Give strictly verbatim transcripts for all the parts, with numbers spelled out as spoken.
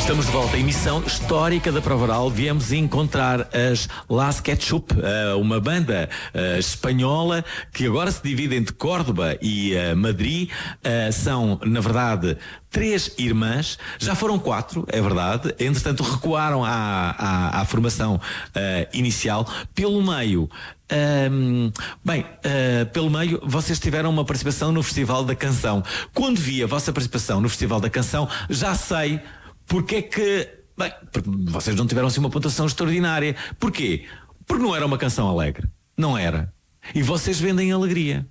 Estamos de volta à emissão histórica da Prova Oral. Viemos encontrar as Las Ketchup, uma banda espanhola que agora se divide entre Córdoba e Madrid. São, na verdade, três irmãs. Já foram quatro, é verdade. Entretanto, recuaram à, à, à formação inicial. Pelo meio... Um, bem, uh, pelo meio vocês tiveram uma participação no Festival da Canção. Quando vi a vossa participação no Festival da Canção, já sei porque é que, bem, porque vocês não tiveram assim uma pontuação extraordinária. Porquê? Porque não era uma canção alegre. Não era. E vocês vendem alegria.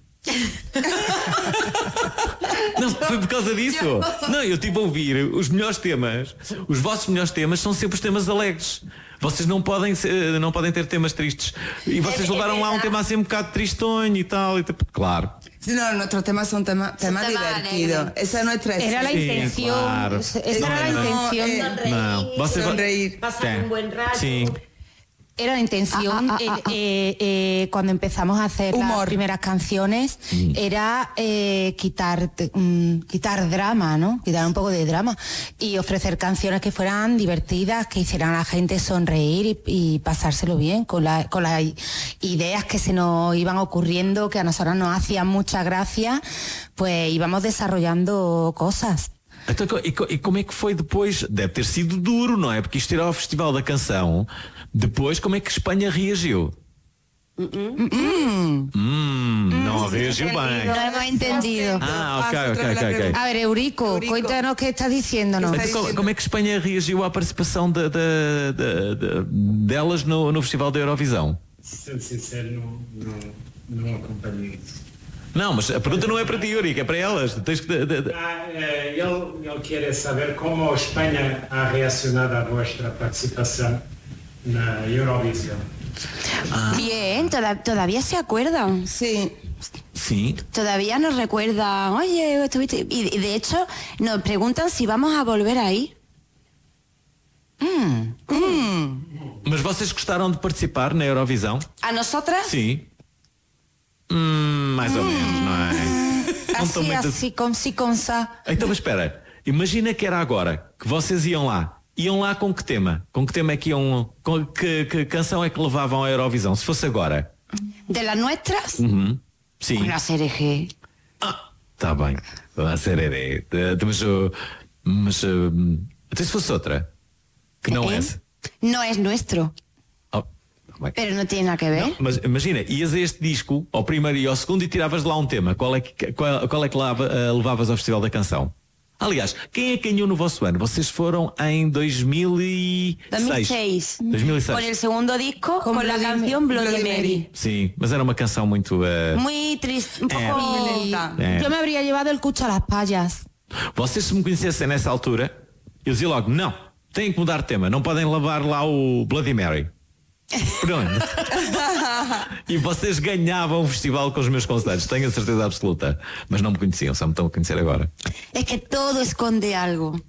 Não, foi por causa disso. Não, eu tive a ouvir os melhores temas. Os vossos melhores temas são sempre os temas alegres. Vocês não podem, não podem ter temas tristes. E vocês levaram lá um tema assim um bocado tristonho e tal. E tal. Claro. No, nuestros temas son temas tema divertidos. Esa es nuestra Era la intención. Sí, claro. Esa era la intención. No, você sonreír. Pasar un buen rato. Sí. Era la intención, Ah, ah, ah, eh, eh, eh, cuando empezamos a hacer Humor. las primeras canciones, Mm. era eh, quitar, mm, quitar drama, ¿no? Quitar un poco de drama y ofrecer canciones que fueran divertidas, que hicieran a la gente sonreír y, y pasárselo bien con, la, con las ideas que se nos iban ocurriendo, que a nosotros nos hacían mucha gracia, pues íbamos desarrollando cosas. Então, e, e como é que foi depois? Deve ter sido duro, não é? Porque isto ir ao Festival da Canção, depois como é que Espanha reagiu? Hum, não reagiu bem. No hemos entendido. Ah, ok, ok, ok, ok. A ver, Eurico, Eurico. cuéntanos qué estás diciéndonos. Então, como, como é que Espanha reagiu à participação de, de, de, de, delas no, no Festival da Eurovisão? Sendo sincero, não, não, não acompanhei isso. Não, mas a pergunta não é para ti, Eurico, é para elas. Tens que, de, de, de... Ah, eh, ele, ele quer saber como a Espanha ha reaccionado à vossa participação na Eurovisão. Bien, toda- todavía se acuerdan. Sí. Sim. Todavía nos recuerdan, oye, estuviste... Y, y de hecho nos preguntan si vamos a volver ahí. Mas vocês gostaram de participar na Eurovisão? ¿A nosotras? Sim. Hum, mais ou menos, não é? Não estão Así, muito- así, con sí, con sa. Então, mas espera, imagina que era agora, que vocês iam lá. Iam lá com que tema? Com que tema é que iam... Com que, que canção é que levavam à Eurovisão? Se fosse agora? ¿De las nuestras? Uhum. Sim. Bueno, ser eje. Ah, tá bem. A sererê. Mas, uh, mas uh, até se fosse outra, que não ¿Eh? essa. No es nuestro, Oh, bem. pero no tiene nada que ver. Não, mas imagina, ias a este disco, ao primeiro e ao segundo, e tiravas de lá um tema. Qual é que, qual, qual é que lava, uh, levavas ao Festival da Canção? Aliás, quem é que ganhou no vosso ano? Vocês foram em dois mil e seis. dos mil dois mil e seis. e seis. Con el segundo disco, con, Con la Bloody- canción Bloody, Bloody Mary. Mary. Sim, mas era uma canção muito... Uh, Muy triste, un poco... Eh. Lenta. É. Yo me habría llevado el cucho a las payas. Vocês, se me conhecessem nessa altura, eu dizia logo, não, têm que mudar de tema, não podem lavar lá o Bloody Mary. Pronto. E vocês ganhavam o festival com os meus conselhos, tenho a certeza absoluta. Mas não me conheciam, só me estão a conhecer agora. Es que todo esconde algo.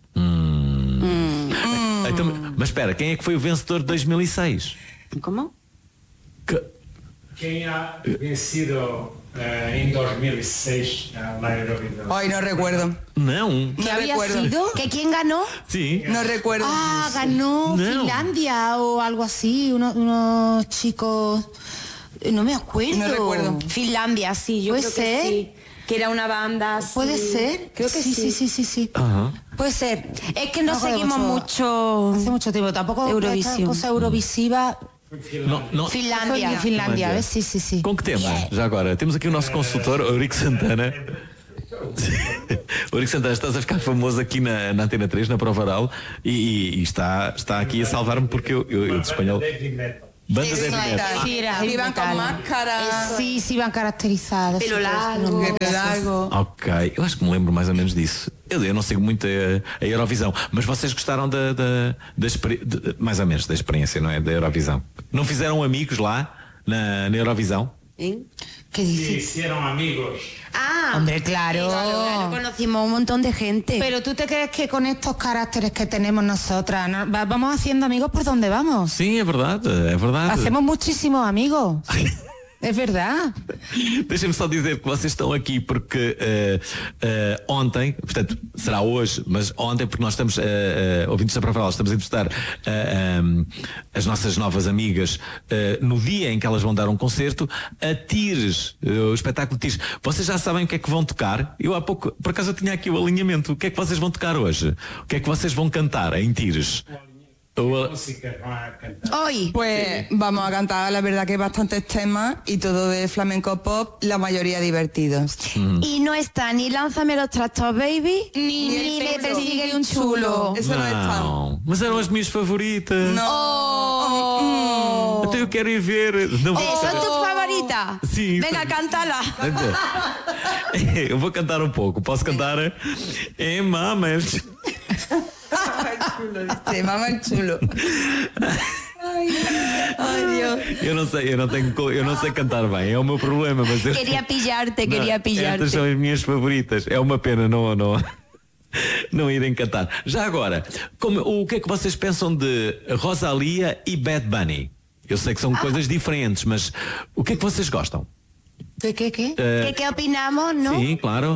Então, mas espera, quem é que foi o vencedor de dois mil e seis? ¿Cómo? Que... Quem ha vencido eh, em dois mil e seis a Eurovisão? Ay, no recuerdo. Não. ¿Qué No había recuerdo. sido? ¿Que quién ganó? Sim. No recuerdo. Ah, ganó No. Finlandia o algo así, unos, unos chicos, eh, no me acuerdo. No recuerdo. Finlandia, sí, yo ¿Puede creo ser? que sí. Que era una banda así. Puede ser, Creo que sí, sí. sí, sí, sí, sí. Ajá. Puede ser. Es que no, acuerdo seguimos mucho... Hace mucho tiempo, tampoco Eurovisión. esta cosa eurovisiva. Não, não. Finlandia. Fue en Finlandia, ¿ves? Sí, sí, sí. Com que tema? Já agora, temos aqui o nosso consultor, o Eurico Santana. O Eurico Santana, estás a ficar famoso aqui na, na Antena três, na Prova Oral, e, e- e está, está aqui a salvar-me porque eu, eu, eu de espanhol. Heavy metal. Banda de heavy Metal. metal. Sí, era heavy Iban con metal. máscara. Sí, sí, iban caracterizadas. Pelo sí, largo. no, Pelo largo. Ok, eu acho que me lembro mais ou menos disso. Eu, eu não sigo muito a, a Eurovisão, mas vocês gostaram da, da, da experi- de- mais ou menos da experiência, não é? Da Eurovisão. Não fizeram amigos lá na, na Eurovisão? ¿Eh? ¿Qué Se dices? hicieron amigos. Ah, Hombre, claro. claro, conocimos un montón de gente. Pero tú te crees que con estos caracteres que tenemos nosotras, ¿no? Va- vamos haciendo amigos por donde vamos. Sim, é verdade, é verdade. Hacemos muchísimos amigos. Es verdad. Deixem-me só dizer que vocês estão aqui porque uh, uh, ontem, portanto, será hoje, mas ontem, porque nós estamos, uh, uh, ouvintes da Provaral, estamos a entrevistar uh, um, as nossas novas amigas uh, no dia em que elas vão dar um concerto a Tires, uh, o espetáculo Tires. Vocês já sabem o que é que vão tocar? Eu há pouco, por acaso eu tinha aqui o alinhamento. O que é que vocês vão tocar hoje? O que é que vocês vão cantar em Tires? Hoy. Pues vamos a cantar, la verdad que bastantes temas y todo de flamenco pop, la mayoría divertidos. Mm. Y no está ni Lánzame los trastos, baby, ni, ni Me persigue un chulo. Eso no está. Não, mas eram as minhas favoritas. No. Oh. Até eu quero ir ver. Não vou Eh, ¿Son tus favoritas? Sí. Venga, cántala. Eu vou cantar um pouco. Posso cantar? É mamas. Se mama el chulo. Ay, ay, Dios. Eu não sei, eu não tenho, eu não sei cantar bem. É o meu problema, mas eu... Quería pillarte, Não, quería pillarte. Estas são as minhas favoritas. É uma pena não não não irem cantar. Já agora, como, o que é que vocês pensam de Rosalía e Bad Bunny? Eu sei que são Ah. coisas diferentes, mas o que é que vocês gostam? ¿Qué, qué, qué? ¿Qué, ¿Qué opinamos, no? Sim, claro.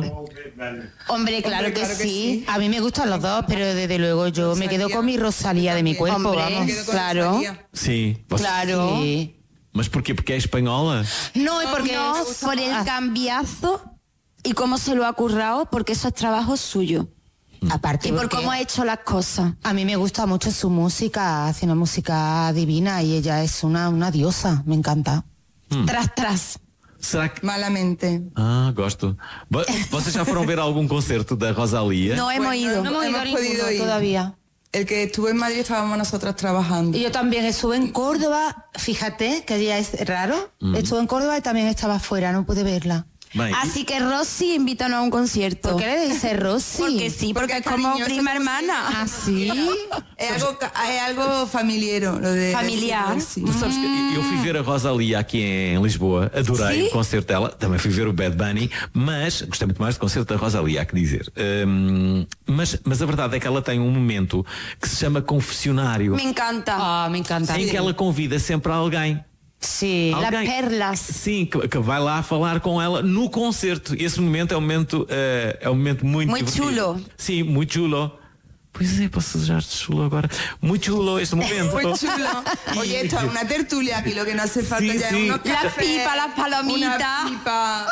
Hombre, claro, Hombre, que, claro que sí. sí. A mí me gustan los dos, pero desde luego yo me quedo con mi Rosalía de mi cuerpo, Hombre. vamos. Me quedo con Claro. Rosalía. Sim. Vocês- Claro. Sí. Mas porquê? Porque é espanhola? No, es porque No, por el Ah, cambiazo y cómo se lo ha currado, porque eso es trabajo suyo. aparte Y por porque cómo ha hecho las cosas. a mí me gusta mucho su música, hace una música divina y ella es una, una diosa, me encanta. Tras, tras. Será que... Malamente. Ah, gosto. Vo- Vocês já foram ver algum concerto da Rosalía? No hemos Pues ido. no, hemos hemos ido a podido ninguno ir. todavía. El que estuvo en Madrid estábamos nosotras trabajando. Y yo también estuve en Córdoba, fíjate que ya es raro, estuve en Córdoba y también estaba fuera, no pude verla. Bem, Así que Rosy, invítanos a un concierto. ¿Por qué le dice Rosy? Porque sí, porque, Porque es como cariñoso prima como hermana. ¿Ah, sí? Es algo, ca- es algo familiero, lo de Familiar. Sí. tu sabes que eu fui ver a Rosalía aqui em Lisboa, adorei Sim? o concerto dela, também fui ver o Bad Bunny, mas gostei muito mais do concerto da Rosalía, há que dizer. Hum, mas, mas a verdade é que ela tem um momento que se chama confessionário, Me encanta. Ah, me encanta. em que ela convida sempre alguém. Sí. Ah, Las alguém. perlas. Sim, que, que vai lá falar com ela no concerto. Esse momento é um momento, eh, é um momento muito Muito divertido. chulo. Sim, muito chulo. Pois é, posso usar chulo agora. Muito chulo este momento. Muy chulo. Oye, esto es una tertulia aquí, lo que no hace falta Sí, ya sí. es unos Las cafés, pipas, las palomitas. Una pipa.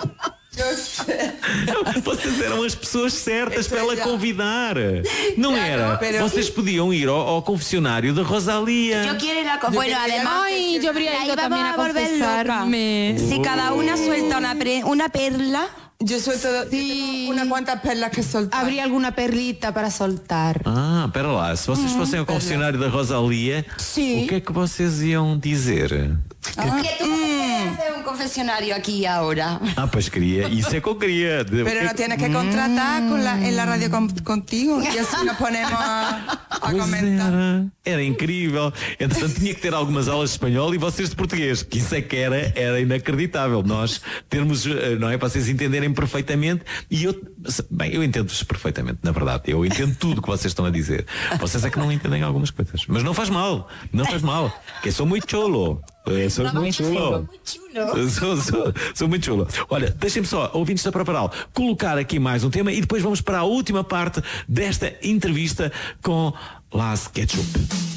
Yo sé. Vocês eram as pessoas certas para ela Estrella. convidar. Não Claro, era? pero- Vocês podiam ir ao, ao confessionário da Rosalía. Yo quiero ir a... co- Bueno, quería además... Ay, yo habría la ido íbamos también a volver confesarme. loca. Si cada una suelta una, pre- una perla... Yo suelto Sí. unas cuantas perlas que soltar. ¿Habría alguna perlita para soltar? Ah, pera lá. Se vocês fossem ao confessionário da Rosalía, Sim. o que é que vocês iam dizer? Que tú quieres hacer un confesionario aquí ahora. Ah, pois queria. Isso é que eu queria. De- Pero que- nos tienes que contratar con la, en la radio con- contigo y así nos ponemos a, a Pois comentar. Era. Era incrível. Entretanto, tinha que ter algumas aulas de espanhol e vocês de português, que isso é que era, era inacreditável. Nós termos, eh, não é? Para vocês entenderem perfeitamente. E eu, bem, eu entendo-vos perfeitamente, na verdade. Eu entendo tudo o que vocês estão a dizer. Vocês é que não entendem algumas coisas. Mas não faz mal. Não faz mal. Que eu sou muito chulo. Eu sou muito chulo. Sou, sou, sou muito chulo. Olha, deixem-me só, ouvintes da Provaral, colocar aqui mais um tema e depois vamos para a última parte desta entrevista com Las Ketchup.